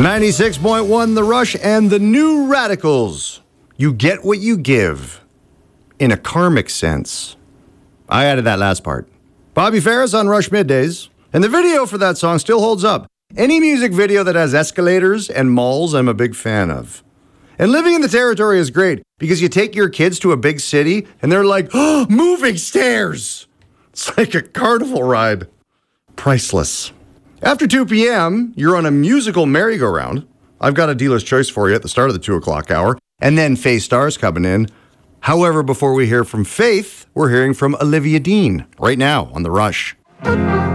96.1 The Rush and the New Radicals. You get what you give, in a karmic sense. I added that last part. Bobby Ferris on Rush Middays, and the video for that song still holds up. Any music video that has escalators and malls, I'm a big fan of. And living in the territory is great, because you take your kids to a big city, and they're like, oh, moving stairs! It's like a carnival ride. Priceless. After 2 p.m., you're on a musical merry-go-round. I've got a dealer's choice for you at the start of the 2 o'clock hour, and then Faith Star's coming in. However, before we hear from Faith, we're hearing from Olivia Dean right now on The Rush.